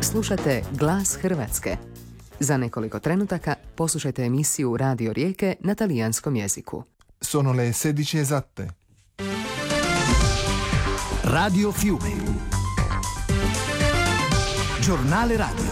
Slušate Glas Hrvatske. Za nekoliko trenutaka poslušajte emisiju Radio Rijeke na talijanskom jeziku. Sono le 16 esatte. Radio Fiume. Giornale radio.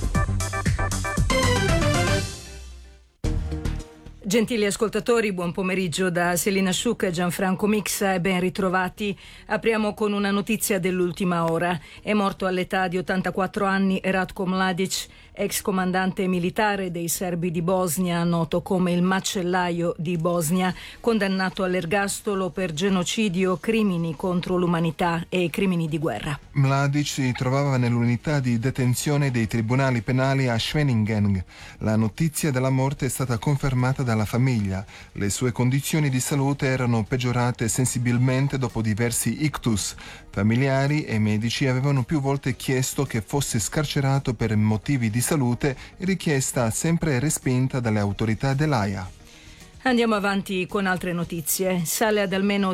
Gentili ascoltatori, buon pomeriggio da Selina Sciuc e Gianfranco Mixa e ben ritrovati. Apriamo con una notizia dell'ultima ora. È morto all'età di 84 anni Ratko Mladic, ex comandante militare dei serbi di Bosnia, noto come il macellaio di Bosnia, condannato all'ergastolo per genocidio, crimini contro l'umanità e crimini di guerra. Mladic si trovava nell'unità di detenzione dei tribunali penali a Schwenningen. La notizia della morte è stata confermata dalla famiglia. Le sue condizioni di salute erano peggiorate sensibilmente dopo diversi ictus. Familiari e medici avevano più volte chiesto che fosse scarcerato per motivi di salute, richiesta sempre respinta dalle autorità dell'Aia. Andiamo avanti con altre notizie. Sale ad almeno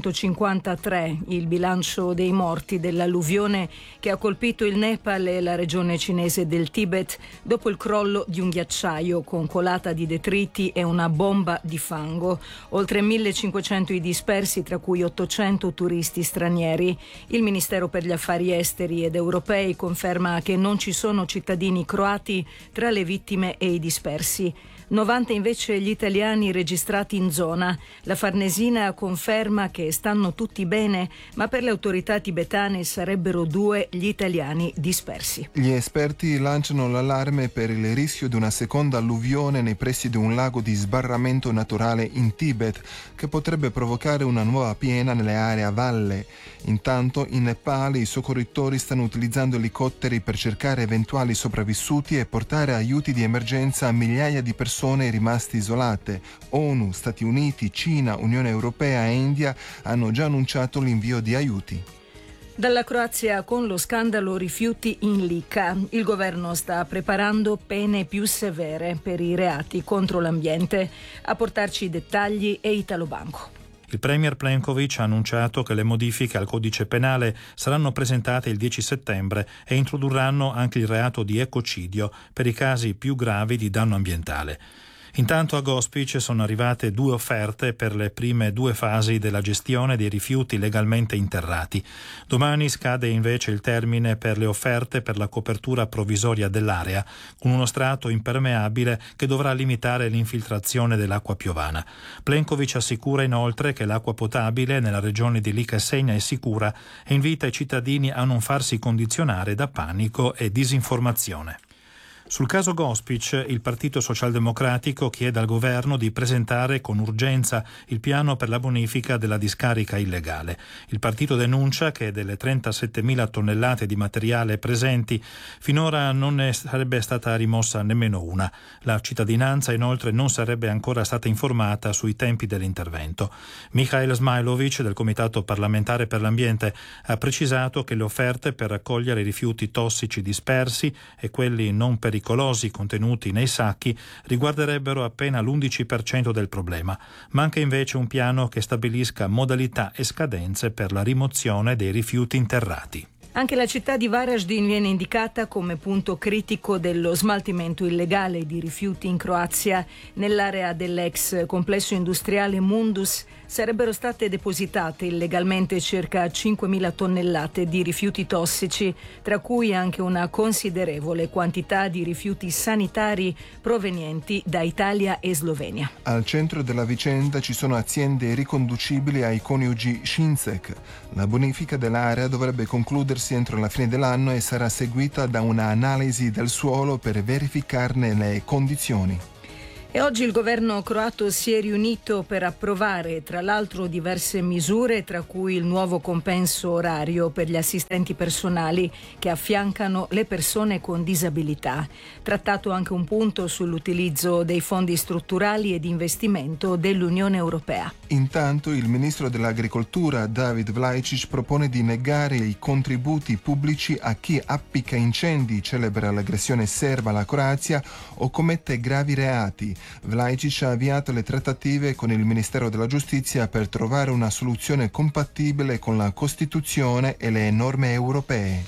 353 il bilancio dei morti dell'alluvione che ha colpito il Nepal e la regione cinese del Tibet dopo il crollo di un ghiacciaio con colata di detriti e una bomba di fango. Oltre 1.500 i dispersi, tra cui 800 turisti stranieri. Il Ministero per gli Affari Esteri ed Europei conferma che non ci sono cittadini croati tra le vittime e i dispersi. 90 invece gli italiani registrati in zona. La Farnesina conferma che stanno tutti bene, ma per le autorità tibetane sarebbero 2 gli italiani dispersi. Gli esperti lanciano l'allarme per il rischio di una seconda alluvione nei pressi di un lago di sbarramento naturale in Tibet, che potrebbe provocare una nuova piena nelle aree a valle. Intanto in Nepal i soccorritori stanno utilizzando elicotteri per cercare eventuali sopravvissuti e portare aiuti di emergenza a migliaia di persone rimaste isolate. ONU, Stati Uniti, Cina, Unione Europea e India hanno già annunciato l'invio di aiuti. Dalla Croazia con lo scandalo rifiuti in Lica. Il governo sta preparando pene più severe per i reati contro l'ambiente. A portarci i dettagli è Italo Banco. Il premier Plenković ha annunciato che le modifiche al codice penale saranno presentate il 10 settembre e introdurranno anche il reato di ecocidio per i casi più gravi di danno ambientale. Intanto a Gospić sono arrivate 2 offerte per le prime 2 fasi della gestione dei rifiuti legalmente interrati. Domani scade invece il termine per le offerte per la copertura provvisoria dell'area, con uno strato impermeabile che dovrà limitare l'infiltrazione dell'acqua piovana. Plenković assicura inoltre che l'acqua potabile nella regione di Lika e Segna è sicura e invita i cittadini a non farsi condizionare da panico e disinformazione. Sul caso Gospić, il Partito Socialdemocratico chiede al governo di presentare con urgenza il piano per la bonifica della discarica illegale. Il partito denuncia che delle 37.000 tonnellate di materiale presenti, finora non ne sarebbe stata rimossa nemmeno una. La cittadinanza inoltre non sarebbe ancora stata informata sui tempi dell'intervento. Mikhail Smailovic del Comitato parlamentare per l'ambiente ha precisato che le offerte per raccogliere i rifiuti tossici dispersi e quelli non pericolosi contenuti nei sacchi riguarderebbero appena l'11% del problema. Manca invece un piano che stabilisca modalità e scadenze per la rimozione dei rifiuti interrati. Anche la città di Varaždin viene indicata come punto critico dello smaltimento illegale di rifiuti in Croazia. Nell'area dell'ex complesso industriale Mundus sarebbero state depositate illegalmente circa 5.000 tonnellate di rifiuti tossici, tra cui anche una considerevole quantità di rifiuti sanitari provenienti da Italia e Slovenia. Al centro della vicenda ci sono aziende riconducibili ai coniugi Šincek. La bonifica dell'area dovrebbe concludersi entro la fine dell'anno e sarà seguita da un'analisi del suolo per verificarne le condizioni. E oggi il governo croato si è riunito per approvare, tra l'altro, diverse misure, tra cui il nuovo compenso orario per gli assistenti personali che affiancano le persone con disabilità. Trattato anche un punto sull'utilizzo dei fondi strutturali e di investimento dell'Unione Europea. Intanto il ministro dell'Agricoltura David Vlaičić propone di negare i contributi pubblici a chi appicca incendi, celebra l'aggressione serba alla Croazia o commette gravi reati. Vlaičić ha avviato le trattative con il Ministero della Giustizia per trovare una soluzione compatibile con la Costituzione e le norme europee.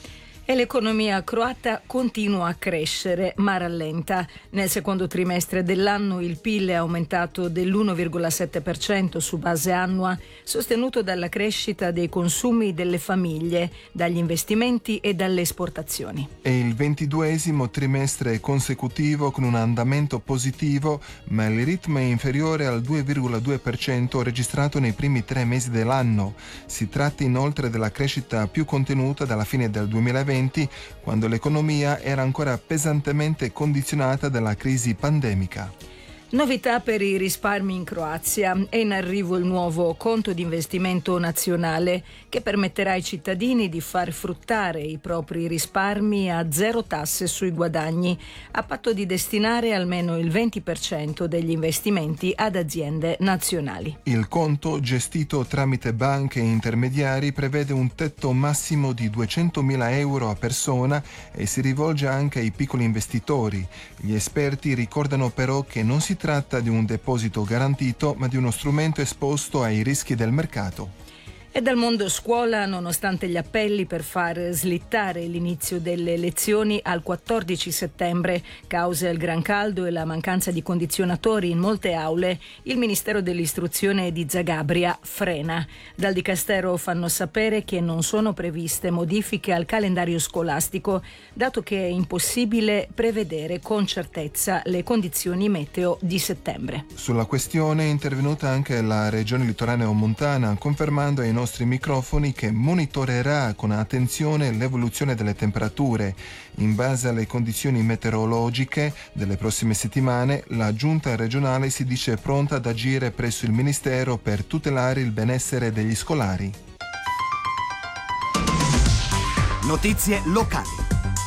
E l'economia croata continua a crescere, ma rallenta. Nel secondo trimestre dell'anno il PIL è aumentato dell'1,7% su base annua, sostenuto dalla crescita dei consumi delle famiglie, dagli investimenti e dalle esportazioni. È il 22esimo trimestre consecutivo con un andamento positivo, ma il ritmo è inferiore al 2,2% registrato nei primi 3 mesi dell'anno. Si tratta inoltre della crescita più contenuta dalla fine del 2020, quando l'economia era ancora pesantemente condizionata dalla crisi pandemica. Novità per i risparmi in Croazia. È in arrivo il nuovo conto di investimento nazionale che permetterà ai cittadini di far fruttare i propri risparmi a zero tasse sui guadagni, a patto di destinare almeno il 20% degli investimenti ad aziende nazionali. Il conto, gestito tramite banche e intermediari, prevede un tetto massimo di 200.000 euro a persona e si rivolge anche ai piccoli investitori. Gli esperti ricordano però che non si tratta di un deposito garantito, ma di uno strumento esposto ai rischi del mercato. E dal mondo scuola, nonostante gli appelli per far slittare l'inizio delle lezioni al 14 settembre, causa il gran caldo e la mancanza di condizionatori in molte aule, il Ministero dell'Istruzione di Zagabria frena. Dal Dicastero fanno sapere che non sono previste modifiche al calendario scolastico, dato che è impossibile prevedere con certezza le condizioni meteo di settembre. Sulla questione è intervenuta anche la Regione Litoraneo-Montana, confermando ai nostri microfoni che monitorerà con attenzione l'evoluzione delle temperature. In base alle condizioni meteorologiche delle prossime settimane, la Giunta regionale si dice pronta ad agire presso il Ministero per tutelare il benessere degli scolari. Notizie locali.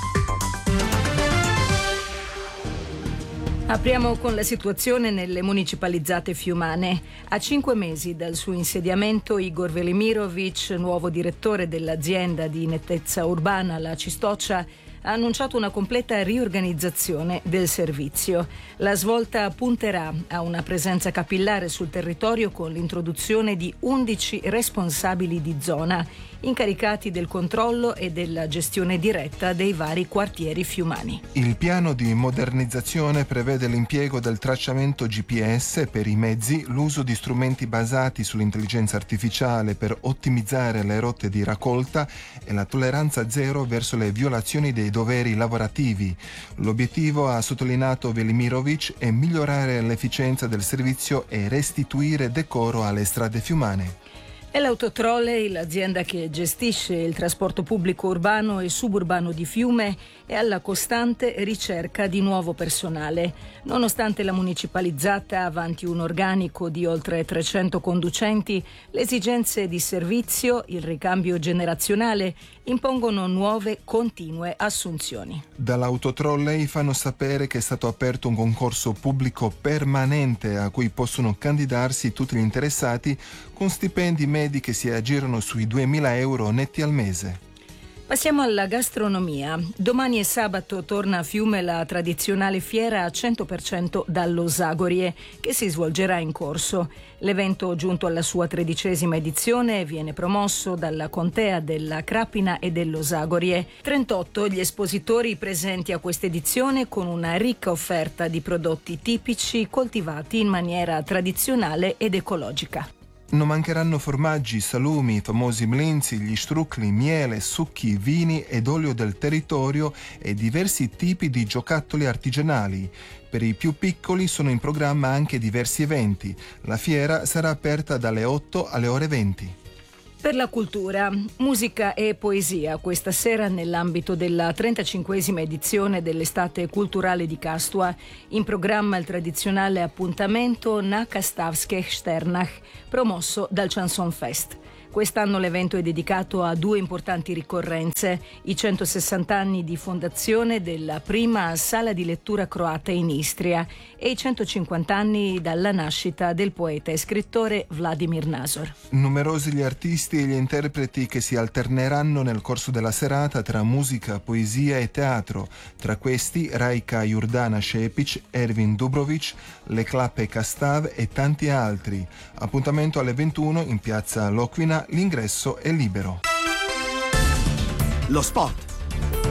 Apriamo con la situazione nelle municipalizzate fiumane. A 5 mesi dal suo insediamento, Igor Velimirovic, nuovo direttore dell'azienda di nettezza urbana La Cistoccia, ha annunciato una completa riorganizzazione del servizio. La svolta punterà a una presenza capillare sul territorio con l'introduzione di 11 responsabili di zona, incaricati del controllo e della gestione diretta dei vari quartieri fiumani. Il piano di modernizzazione prevede l'impiego del tracciamento GPS per i mezzi, l'uso di strumenti basati sull'intelligenza artificiale per ottimizzare le rotte di raccolta e la tolleranza zero verso le violazioni dei doveri lavorativi. L'obiettivo, ha sottolineato Velimirovic, è migliorare l'efficienza del servizio e restituire decoro alle strade fiumane. E l'Autotrolley, l'azienda che gestisce il trasporto pubblico urbano e suburbano di Fiume, è alla costante ricerca di nuovo personale. Nonostante la municipalizzata avanti un organico di oltre 300 conducenti, le esigenze di servizio, il ricambio generazionale, impongono nuove continue assunzioni. Dall'Autotrolley fanno sapere che è stato aperto un concorso pubblico permanente a cui possono candidarsi tutti gli interessati, con stipendi medi che si aggirano sui 2.000 euro netti al mese. Passiamo alla gastronomia. Domani e sabato torna a Fiume la tradizionale fiera a 100% dall'Osagorie, che si svolgerà in corso. L'evento, giunto alla sua 13ª edizione, viene promosso dalla Contea della Crapina e dell'Osagorie. 38 gli espositori presenti a questa edizione, con una ricca offerta di prodotti tipici coltivati in maniera tradizionale ed ecologica. Non mancheranno formaggi, salumi, famosi mlinzi, gli strucli, miele, succhi, vini ed olio del territorio e diversi tipi di giocattoli artigianali. Per i più piccoli sono in programma anche diversi eventi. La fiera sarà aperta dalle 8 alle ore 20. Per la cultura, musica e poesia questa sera nell'ambito della 35ª edizione dell'Estate Culturale di Kastua. In programma il tradizionale appuntamento Na Kastavskih Sternach, promosso dal Chanson Fest. Quest'anno l'evento è dedicato a 2 importanti ricorrenze: i 160 anni di fondazione della prima sala di lettura croata in Istria e i 150 anni dalla nascita del poeta e scrittore Vladimir Nazor. Numerosi gli artisti e gli interpreti che si alterneranno nel corso della serata tra musica, poesia e teatro. Tra questi Rajka Jurdana Šepić, Ervin Dubrović, Le Klape Kastav e tanti altri. Appuntamento alle 21 in piazza Lokvina. L'ingresso è libero. Lo sport.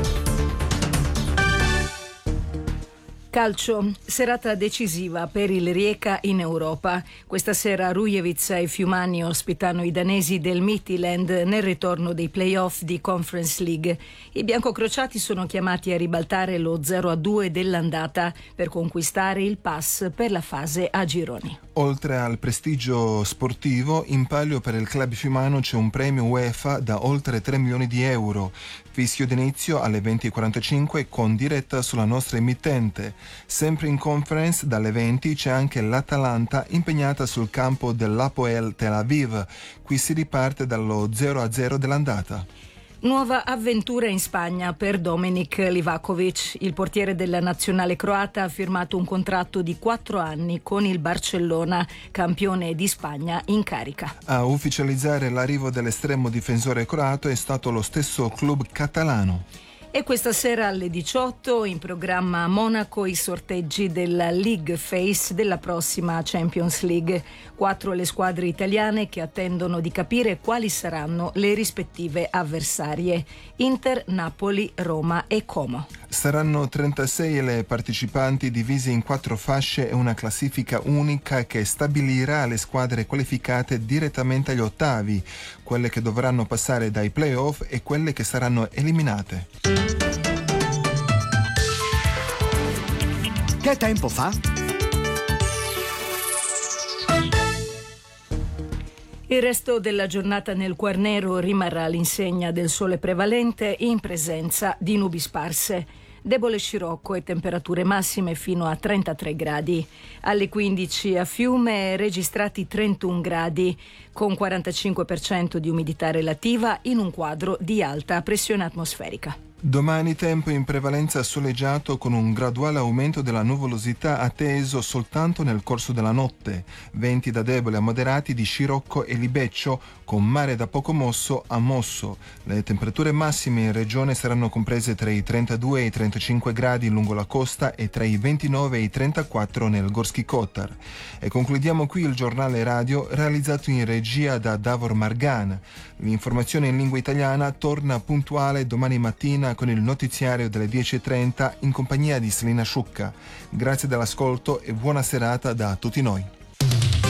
Calcio, serata decisiva per il Rijeka in Europa. Questa sera Rujevica e Fiumani ospitano i danesi del Midtjylland nel ritorno dei play-off di Conference League. I biancocrociati sono chiamati a ribaltare lo 0-2 dell'andata per conquistare il pass per la fase a gironi. Oltre al prestigio sportivo, in palio per il club fiumano c'è un premio UEFA da oltre 3 milioni di euro. Fischio d'inizio alle 20.45 con diretta sulla nostra emittente. Sempre in conference dalle 20 c'è anche l'Atalanta impegnata sul campo dell'Hapoel Tel Aviv. Qui si riparte dallo 0-0 dell'andata. Nuova avventura in Spagna per Dominik Livakovic. Il portiere della nazionale croata ha firmato un contratto di 4 anni con il Barcellona, campione di Spagna in carica. A ufficializzare l'arrivo dell'estremo difensore croato è stato lo stesso club catalano. E questa sera alle 18 in programma a Monaco i sorteggi della League Phase della prossima Champions League. 4 le squadre italiane che attendono di capire quali saranno le rispettive avversarie: Inter, Napoli, Roma e Como. Saranno 36 le partecipanti divise in 4 fasce e una classifica unica che stabilirà le squadre qualificate direttamente agli ottavi, quelle che dovranno passare dai play-off e quelle che saranno eliminate. Che tempo fa? Il resto della giornata nel Quarnero rimarrà all'insegna del sole prevalente in presenza di nubi sparse. Debole scirocco e temperature massime fino a 33 gradi. Alle 15 a Fiume registrati 31 gradi, con 45% di umidità relativa in un quadro di alta pressione atmosferica. Domani tempo in prevalenza soleggiato con un graduale aumento della nuvolosità atteso soltanto nel corso della notte. Venti da debole a moderati di scirocco e libeccio con mare da poco mosso a mosso. Le temperature massime in regione saranno comprese tra i 32 e i 35 gradi lungo la costa e tra i 29 e i 34 nel Gorski Kotar. E concludiamo qui il giornale radio realizzato in regia da Davor Margan. L'informazione in lingua italiana torna puntuale domani mattina con il notiziario delle 10.30 in compagnia di Selina Sciucca. Grazie dell'ascolto e buona serata da tutti noi.